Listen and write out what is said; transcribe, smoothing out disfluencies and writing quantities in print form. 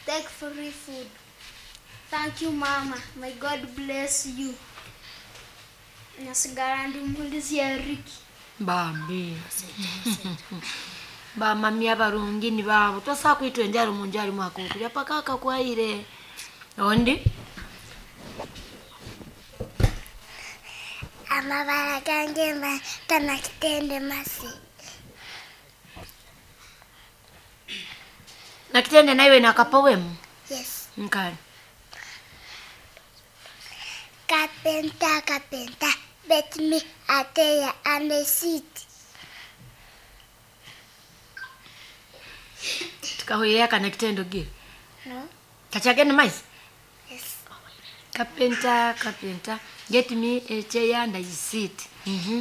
Take free food. Thank you, Mama. May God bless you. Nasigara ndimulizia Ricky. Bambi. Ba mami abarungi ni babo. Tosa kuitwe njalo munjali mwako. Kulya pakaka kwaire. Ondi? Amabala gange tana kitende masi. Na kitende na iwe na kapowemu? Yes. Nkani. Kapenta. Bet me ateya ane city. Tukahoyea kana kitendo gile? No. Kachageni mais? Yes. Kapenta. Get me a chair and I sit.